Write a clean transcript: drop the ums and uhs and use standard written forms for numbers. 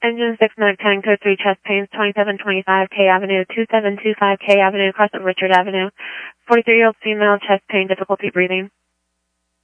Engine 6910, code 3, chest pains, 2725 K Avenue, 2725 K Avenue, across from Richard Avenue. 43-year-old female, chest pain, difficulty breathing.